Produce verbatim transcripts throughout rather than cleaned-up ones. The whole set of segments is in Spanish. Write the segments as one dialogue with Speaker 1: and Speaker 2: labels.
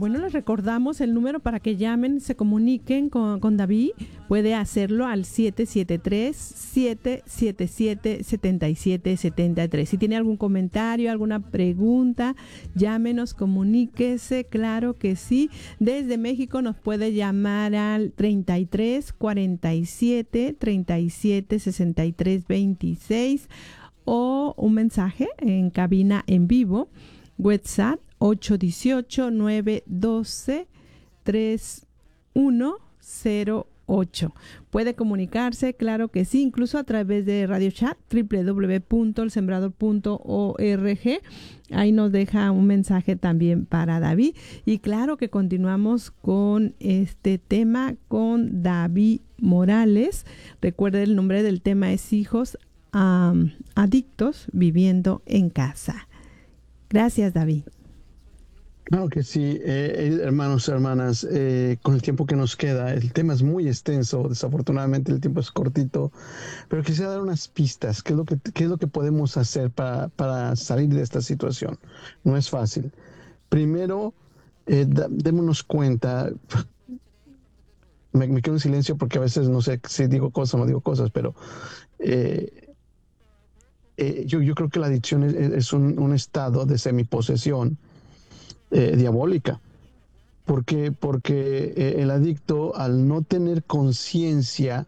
Speaker 1: Bueno, les recordamos el número para que llamen, se comuniquen con, con David. Puede hacerlo al siete siete tres, siete siete siete, siete siete siete tres. Si tiene algún comentario, alguna pregunta, llámenos, comuníquese, claro que sí. Desde México nos puede llamar al treinta y tres, cuarenta y siete, treinta y siete, sesenta y tres, veintiséis o un mensaje en cabina en vivo, WhatsApp ocho uno ocho, nueve uno dos, tres uno cero ocho. Puede comunicarse, claro que sí, incluso a través de Radio Chat, doble u doble u doble u punto el sembrador punto org. Ahí nos deja un mensaje también para David. Y claro que continuamos con este tema con David Morales. Recuerde, el nombre del tema es Hijos um, Adictos Viviendo en Casa. Gracias, David.
Speaker 2: Claro que sí, eh, hermanos y hermanas, eh, con el tiempo que nos queda, el tema es muy extenso, desafortunadamente el tiempo es cortito, pero quisiera dar unas pistas, qué es lo que, qué es lo que podemos hacer para, para salir de esta situación. No es fácil. Primero, eh, da, démonos cuenta, me, me quedo en silencio porque a veces no sé si digo cosas o no digo cosas, pero eh, eh, yo, yo creo que la adicción es, es un, un estado de semiposesión Eh, diabólica. ¿Por qué? Porque eh, el adicto, al no tener conciencia,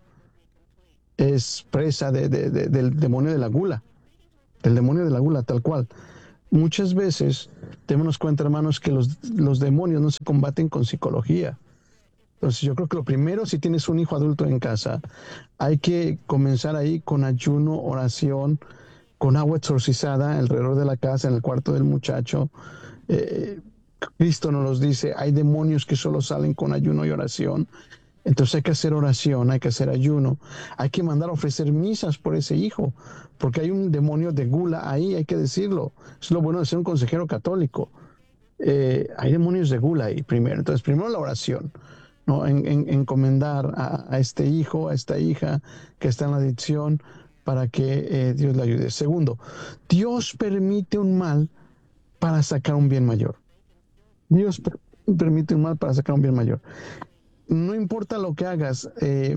Speaker 2: es presa de, de, de, del demonio de la gula, del demonio de la gula, tal cual. Muchas veces, démonos cuenta, hermanos, que los, los demonios no se combaten con psicología. Entonces, yo creo que lo primero, si tienes un hijo adulto en casa, hay que comenzar ahí con ayuno, oración, con agua exorcizada alrededor de la casa, en el cuarto del muchacho. Eh, Cristo nos los dice, hay demonios que solo salen con ayuno y oración. Entonces hay que hacer oración, hay que hacer ayuno, hay que mandar a ofrecer misas por ese hijo, porque hay un demonio de gula ahí, hay que decirlo. Es lo bueno de ser un consejero católico. Eh, hay demonios de gula ahí primero. Entonces primero la oración, ¿no? En, en, encomendar a, a este hijo, a esta hija que está en la adicción, para que eh, Dios le ayude. Segundo, Dios permite un mal para sacar un bien mayor. Dios per- permite un mal para sacar un bien mayor. No importa lo que hagas, eh,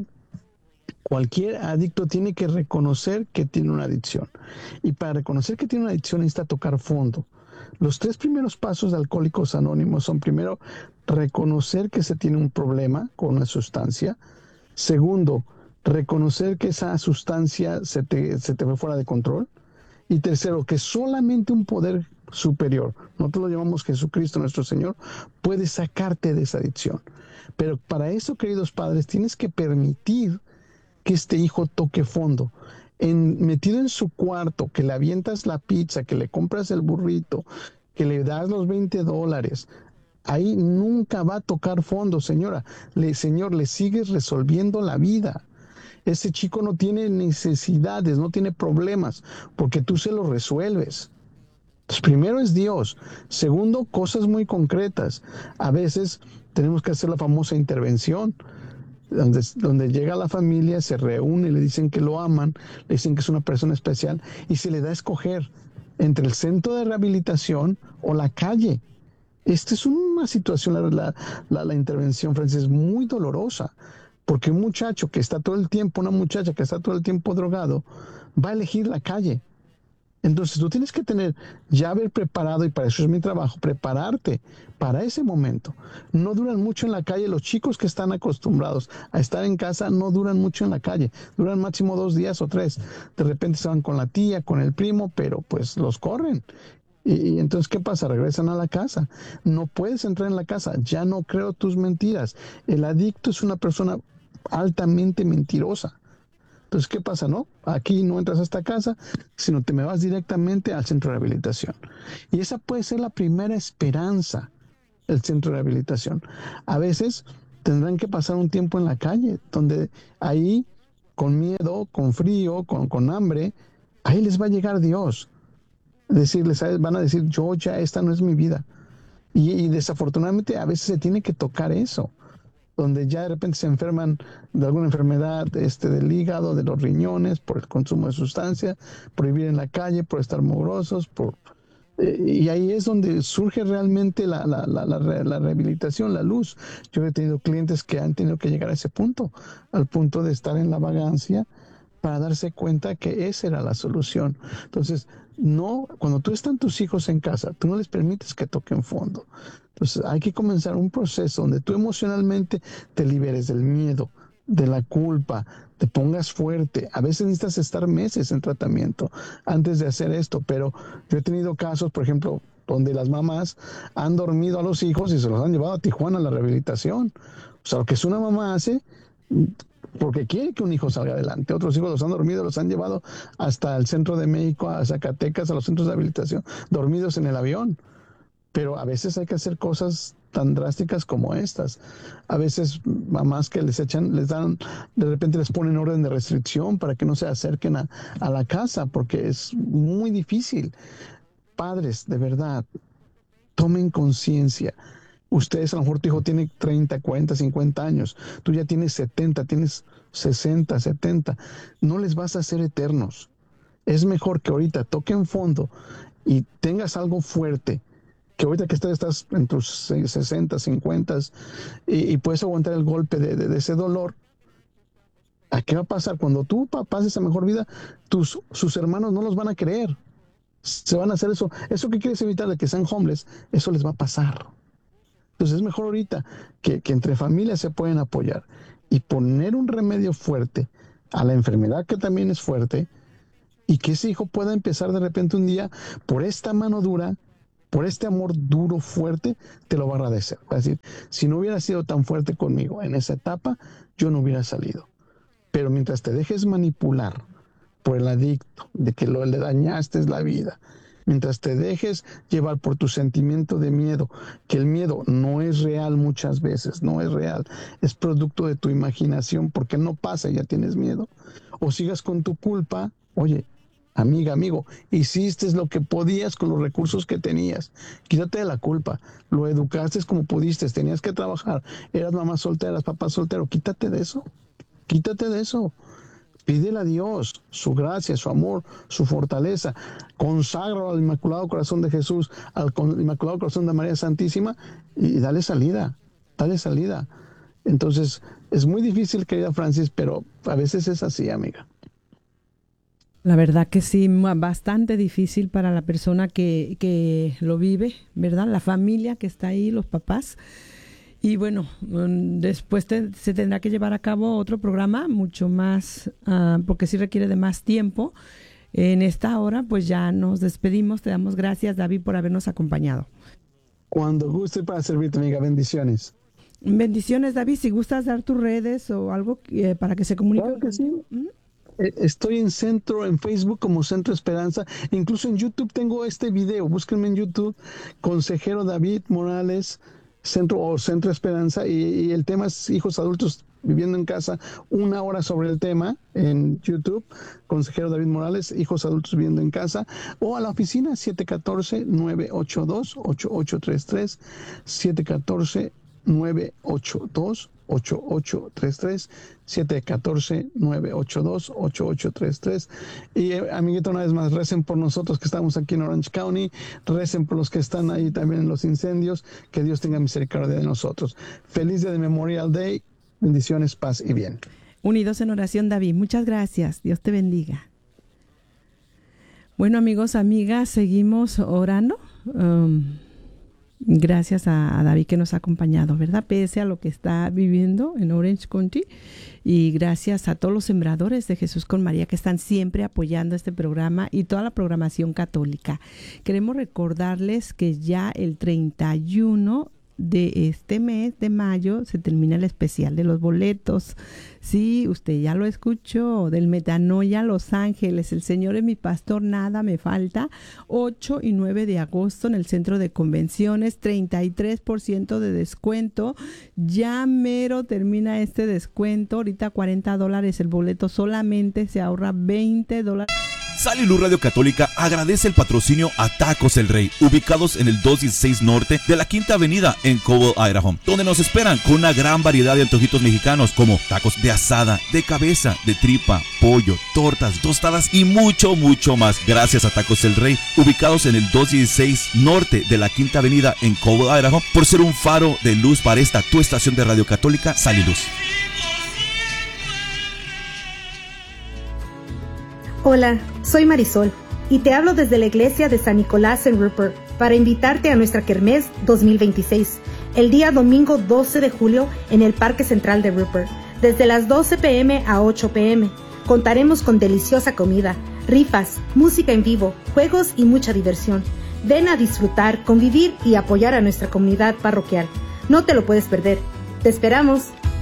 Speaker 2: cualquier adicto tiene que reconocer que tiene una adicción. Y para reconocer que tiene una adicción necesita tocar fondo. Los tres primeros pasos de Alcohólicos Anónimos son: primero, reconocer que se tiene un problema con una sustancia. Segundo, reconocer que esa sustancia se te, se te fue fuera de control. Y tercero, que solamente un poder superior, nosotros lo llamamos Jesucristo nuestro Señor, puede sacarte de esa adicción. Pero para eso, queridos padres, tienes que permitir que este hijo toque fondo. En, metido en su cuarto, que le avientas la pizza, que le compras el burrito, que le das los veinte dólares, ahí nunca va a tocar fondo, señora. Le, señor, le sigues resolviendo la vida. Ese chico no tiene necesidades, no tiene problemas, porque tú se los resuelves. Entonces, primero es Dios. Segundo, cosas muy concretas. A veces tenemos que hacer la famosa intervención, donde, donde llega la familia, se reúne, le dicen que lo aman, le dicen que es una persona especial, y se le da a escoger entre el centro de rehabilitación o la calle. Esta es una situación, la, la, la, la intervención, Francis, es muy dolorosa. Porque un muchacho que está todo el tiempo, una muchacha que está todo el tiempo drogado, va a elegir la calle. Entonces tú tienes que tener, ya haber preparado, y para eso es mi trabajo, prepararte para ese momento. No duran mucho en la calle. Los chicos que están acostumbrados a estar en casa no duran mucho en la calle. Duran máximo dos días o tres. De repente se van con la tía, con el primo, pero pues los corren. Y entonces, ¿qué pasa? Regresan a la casa. No puedes entrar en la casa. Ya no creo tus mentiras. El adicto es una persona altamente mentirosa. Entonces, ¿qué pasa? No, aquí no entras a esta casa, sino te me vas directamente al centro de rehabilitación. Y esa puede ser la primera esperanza, el centro de rehabilitación. A veces tendrán que pasar un tiempo en la calle, donde ahí, con miedo, con frío, con, con hambre, ahí les va a llegar Dios. Decirles, van a decir, yo ya, esta no es mi vida. Y, y desafortunadamente a veces se tiene que tocar eso, donde ya de repente se enferman de alguna enfermedad este, del hígado, de los riñones, por el consumo de sustancias, por vivir en la calle, por estar mugrosos, por Eh, y ahí es donde surge realmente la, la, la, la, re- la rehabilitación, la luz. Yo he tenido clientes que han tenido que llegar a ese punto, al punto de estar en la vagancia para darse cuenta que esa era la solución. Entonces, no, cuando tú están tus hijos en casa, tú no les permites que toquen fondo. Entonces, hay que comenzar un proceso donde tú emocionalmente te liberes del miedo, de la culpa, te pongas fuerte. A veces necesitas estar meses en tratamiento antes de hacer esto, pero yo he tenido casos, por ejemplo, donde las mamás han dormido a los hijos y se los han llevado a Tijuana a la rehabilitación. O sea, lo que es una mamá hace porque quiere que un hijo salga adelante. Otros hijos los han dormido, los han llevado hasta el centro de México, a Zacatecas, a los centros de rehabilitación, dormidos en el avión. Pero a veces hay que hacer cosas tan drásticas como estas. A veces mamás que les echan, les dan, de repente les ponen orden de restricción para que no se acerquen a, a la casa, porque es muy difícil. Padres, de verdad, tomen conciencia. Ustedes, a lo mejor tu hijo tiene treinta, cuarenta, cincuenta años, tú ya tienes setenta, tienes sesenta, setenta. No les vas a hacer eternos. Es mejor que ahorita toquen fondo y tengas algo fuerte, que ahorita que estás, estás en tus sesenta, cincuenta y, y puedes aguantar el golpe de, de, de ese dolor. ¿A qué va a pasar? Cuando tú pases esa mejor vida, tus, sus hermanos no los van a querer. Se van a hacer eso. Eso que quieres evitar de que sean homeless, eso les va a pasar. Entonces es mejor ahorita que, que entre familias se pueden apoyar y poner un remedio fuerte a la enfermedad que también es fuerte y que ese hijo pueda empezar de repente un día por esta mano dura, por este amor duro, fuerte, te lo va a agradecer. Va a decir, si no hubiera sido tan fuerte conmigo en esa etapa, yo no hubiera salido. Pero mientras te dejes manipular por el adicto, de que lo le dañaste la vida, mientras te dejes llevar por tu sentimiento de miedo, que el miedo no es real muchas veces, no es real, es producto de tu imaginación, porque no pasa y ya tienes miedo, o sigas con tu culpa, oye, amiga, amigo, hiciste lo que podías con los recursos que tenías, quítate de la culpa, lo educaste como pudiste, tenías que trabajar, eras mamá soltera, eras papá soltero, quítate de eso, quítate de eso. Pídele a Dios su gracia, su amor, su fortaleza. Conságralo al Inmaculado Corazón de Jesús, al Inmaculado Corazón de María Santísima y dale salida, dale salida. Entonces, es muy difícil, querida Francis, pero a veces es así, amiga.
Speaker 1: La verdad que sí, bastante difícil para la persona que, que lo vive, ¿verdad? La familia que está ahí, los papás. Y bueno, después te, se tendrá que llevar a cabo otro programa mucho más, uh, porque sí requiere de más tiempo. En esta hora, pues ya nos despedimos. Te damos gracias, David, por habernos acompañado.
Speaker 2: Cuando guste para servirte, amiga. Bendiciones.
Speaker 1: Bendiciones, David. Si gustas dar tus redes o algo eh, para que se comunique.
Speaker 2: Claro que sí. ¿Mm? Estoy en Centro, en Facebook como Centro Esperanza. Incluso en YouTube tengo este video. Búsquenme en YouTube, Consejero David Morales, Centro o Centro Esperanza, y, y el tema es hijos adultos viviendo en casa, una hora sobre el tema en YouTube, Consejero David Morales, hijos adultos viviendo en casa, o a la oficina siete uno cuatro, nueve ocho dos, ocho ocho tres tres, siete uno cuatro, nueve ocho dos, ocho ocho tres tres, siete uno cuatro, nueve ocho dos, ocho ocho tres tres. Y eh, amiguito, una vez más, recen por nosotros que estamos aquí en Orange County, recen por los que están ahí también en los incendios, que Dios tenga misericordia de nosotros. Feliz día de Memorial Day, bendiciones, paz y bien.
Speaker 1: Unidos en oración, David, muchas gracias, Dios te bendiga. Bueno, amigos, amigas, seguimos orando. Um, Gracias a, a David que nos ha acompañado, ¿verdad? Pese a lo que está viviendo en Orange County. Y gracias a todos los sembradores de Jesús con María que están siempre apoyando este programa y toda la programación católica. Queremos recordarles que ya el treinta y uno de este mes de mayo se termina el especial de los boletos. Sí, usted ya lo escuchó, del Metanoia Los Ángeles, el Señor es mi pastor, nada me falta. Ocho y nueve de agosto en el Centro de Convenciones, treinta y tres por ciento de descuento. Ya mero termina este descuento, ahorita cuarenta dólares el boleto, solamente se ahorra veinte dólares.
Speaker 3: Sal y Luz Radio Católica agradece el patrocinio a Tacos El Rey, ubicados en el doscientos dieciséis Norte de la Quinta Avenida en Cobble, Idaho, donde nos esperan con una gran variedad de antojitos mexicanos como tacos de asada, de cabeza, de tripa, pollo, tortas, tostadas y mucho, mucho más. Gracias a Tacos El Rey, ubicados en el doscientos dieciséis Norte de la Quinta Avenida en Cobble, Idaho, por ser un faro de luz para esta tu estación de Radio Católica, Sal y Luz.
Speaker 4: Hola, soy Marisol y te hablo desde la iglesia de San Nicolás en Rupert para invitarte a nuestra Kermés dos mil veintiséis, el día domingo doce de julio en el Parque Central de Rupert, desde las doce pe eme a ocho pe eme. Contaremos con deliciosa comida, rifas, música en vivo, juegos y mucha diversión. Ven a disfrutar, convivir y apoyar a nuestra comunidad parroquial. No te lo puedes perder. ¡Te esperamos!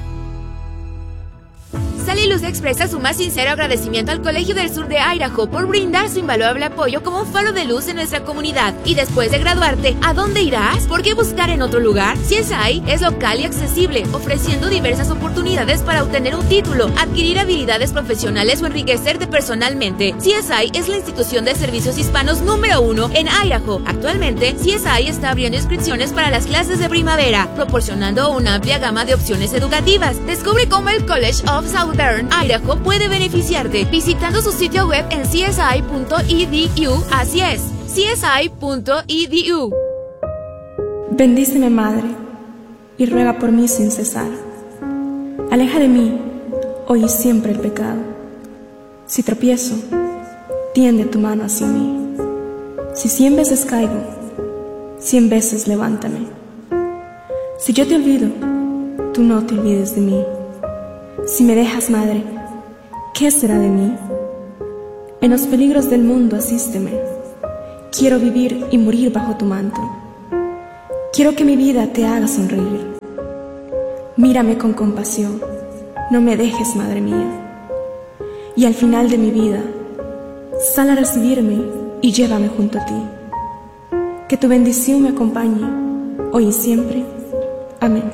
Speaker 5: Sal y Luz expresa su más sincero agradecimiento al Colegio del Sur de Idaho por brindar su invaluable apoyo como un faro de luz en nuestra comunidad. Y después de graduarte, ¿a dónde irás? ¿Por qué buscar en otro lugar? C S I es local y accesible, ofreciendo diversas oportunidades para obtener un título, adquirir habilidades profesionales o enriquecerte personalmente. C S I es la institución de servicios hispanos número uno en Idaho. Actualmente, C S I está abriendo inscripciones para las clases de primavera, proporcionando una amplia gama de opciones educativas. Descubre cómo el College of Southern Idaho puede beneficiarte visitando su sitio web en c s i punto e d u. Así es, c s i punto e d u.
Speaker 6: Bendíceme, Madre, y ruega por mí sin cesar. Aleja de mí, hoy y siempre, el pecado. Si tropiezo, tiende tu mano hacia mí. Si cien veces caigo, cien veces levántame. Si yo te olvido, tú no te olvides de mí. Si me dejas, Madre, ¿qué será de mí? En los peligros del mundo asísteme. Quiero vivir y morir bajo tu manto. Quiero que mi vida te haga sonreír. Mírame con compasión, no me dejes, Madre mía. Y al final de mi vida, sal a recibirme y llévame junto a ti. Que tu bendición me acompañe, hoy y siempre. Amén.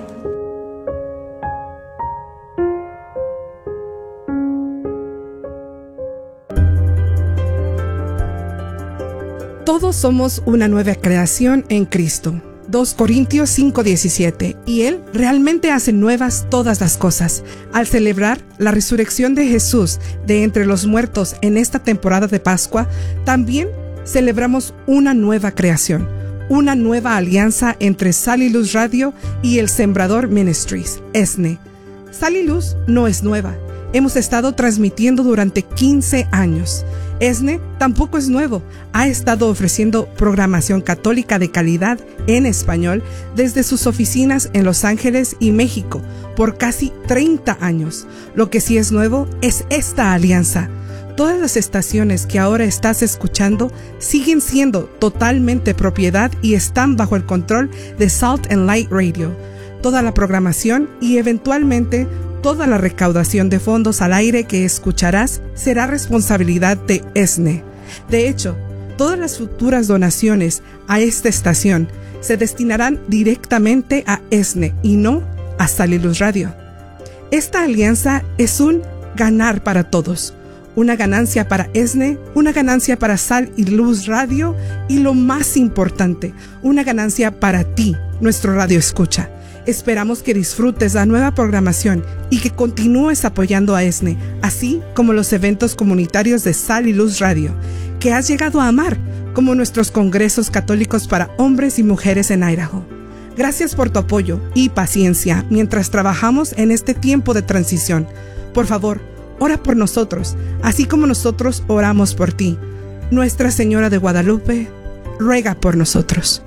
Speaker 7: Todos somos una nueva creación en Cristo. dos Corintios cinco diecisiete. Y Él realmente hace nuevas todas las cosas. Al celebrar la resurrección de Jesús de entre los muertos en esta temporada de Pascua, también celebramos una nueva creación, una nueva alianza entre Sal y Luz Radio y el Sembrador Ministries, E S N E. Sal y Luz no es nueva. Hemos estado transmitiendo durante quince años. E S N E tampoco es nuevo. Ha estado ofreciendo programación católica de calidad en español desde sus oficinas en Los Ángeles y México por casi treinta años. Lo que sí es nuevo es esta alianza. Todas las estaciones que ahora estás escuchando siguen siendo totalmente propiedad y están bajo el control de Salt and Light Radio. Toda la programación y eventualmente toda la recaudación de fondos al aire que escucharás será responsabilidad de E S N E. De hecho, todas las futuras donaciones a esta estación se destinarán directamente a E S N E y no a Sal y Luz Radio. Esta alianza es un ganar para todos. Una ganancia para E S N E, una ganancia para Sal y Luz Radio y lo más importante, una ganancia para ti, nuestro radio escucha. Esperamos que disfrutes la nueva programación y que continúes apoyando a E S N E, así como los eventos comunitarios de Sal y Luz Radio, que has llegado a amar, como nuestros congresos católicos para hombres y mujeres en Idaho. Gracias por tu apoyo y paciencia mientras trabajamos en este tiempo de transición. Por favor, ora por nosotros, así como nosotros oramos por ti. Nuestra Señora de Guadalupe, ruega por nosotros.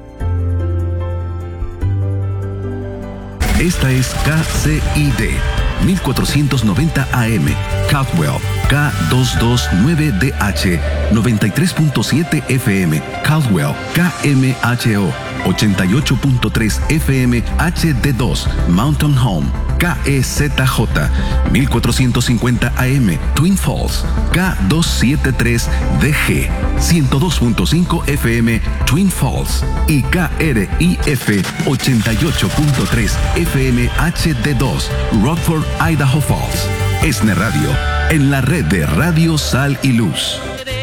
Speaker 8: Esta es K C I D mil cuatrocientos noventa A M, Caldwell, K doscientos veintinueve D H, noventa y tres punto siete F M, Caldwell, K M H O, ochenta y ocho punto tres F M H D dos, Mountain Home, K E Z J, mil cuatrocientos cincuenta A M, Twin Falls, K doscientos setenta y tres D G, ciento dos punto cinco F M, Twin Falls, y K R I F, ochenta y ocho punto tres F M H D dos, Rockford, Idaho Falls. E S N E Radio, en la red de Radio Sal y Luz.